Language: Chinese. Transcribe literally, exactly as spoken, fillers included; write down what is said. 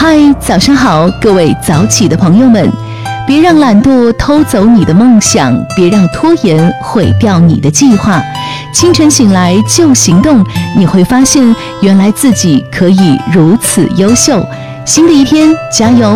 嗨，早上好，各位早起的朋友们，别让懒惰偷走你的梦想，别让拖延毁掉你的计划。清晨醒来就行动，你会发现原来自己可以如此优秀。新的一天，加油！